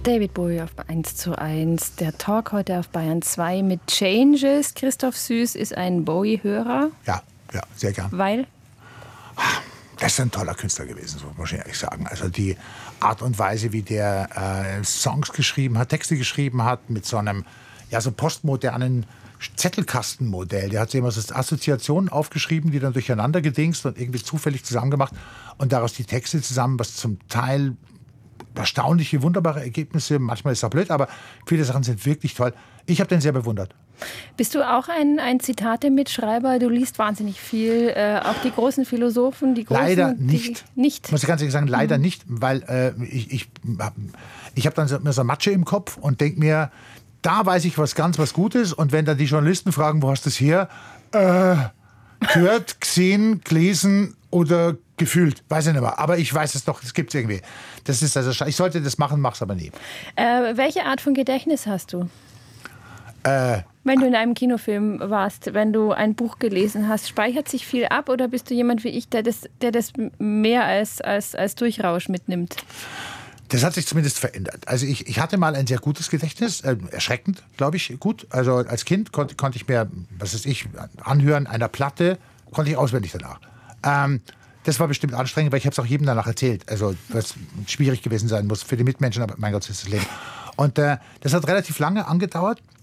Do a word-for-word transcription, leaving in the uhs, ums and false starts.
David Bowie auf eins zu eins. Der Talk heute auf Bayern zwei mit Changes. Christoph Süß ist ein Bowie-Hörer. Ja, ja, sehr gern. Weil? Das ist ein toller Künstler gewesen, so muss ich ehrlich sagen. Also die Art und Weise, wie der äh, Songs geschrieben hat, Texte geschrieben hat, mit so einem ja, so postmodernen Zettelkastenmodell. Der hat sich immer so Assoziationen aufgeschrieben, die dann durcheinander gedingst und irgendwie zufällig zusammengemacht und daraus die Texte zusammen, was zum Teil erstaunliche, wunderbare Ergebnisse, manchmal ist er blöd, aber viele Sachen sind wirklich toll. Ich habe den sehr bewundert. Bist du auch ein, ein Zitate-Mitschreiber? Du liest wahnsinnig viel, äh, auch die großen Philosophen, die großen... Leider nicht. Die, nicht? Muss ich ganz ehrlich sagen, leider mhm. nicht, weil äh, ich, ich, ich habe dann so, immer so Matsche im Kopf und denke mir, da weiß ich was ganz, was Gutes und wenn dann die Journalisten fragen, wo hast du das her? Äh, gehört, gesehen, gelesen oder gefühlt, weiß ich nicht mehr. Aber ich weiß es doch, es gibt es irgendwie. Das ist also, ich sollte das machen, mach's aber nie. Äh, welche Art von Gedächtnis hast du? Äh, wenn du in einem Kinofilm warst, wenn du ein Buch gelesen hast, speichert sich viel ab oder bist du jemand wie ich, der das, der das mehr als, als, als Durchrausch mitnimmt? Das hat sich zumindest verändert. Also ich, ich hatte mal ein sehr gutes Gedächtnis, äh, erschreckend, glaube ich, gut. Also als Kind konnte, konnte ich mir, was weiß ich, anhören einer Platte, konnte ich auswendig danach. Ähm, das war bestimmt anstrengend, weil ich habe es auch jedem danach erzählt. Also was schwierig gewesen sein muss für die Mitmenschen, aber mein Gott, das ist das Leben. Und äh, das hat relativ lange angedauert.